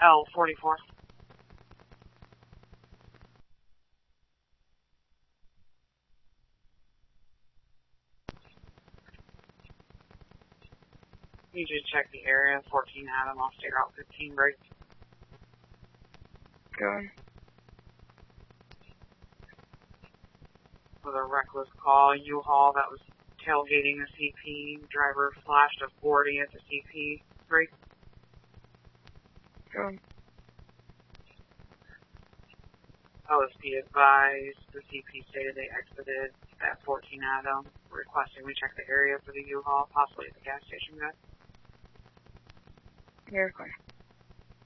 L44. Need you to check the area, 14 Adam, off state route 15, break. Going. With a reckless call, U-Haul that was tailgating a CP. Driver flashed a 40 at the CP. Break. Going. OSP advised the CP stated they exited at 14 Adam, requesting we check the area for the U-Haul, possibly at the gas station, guys. You're clear.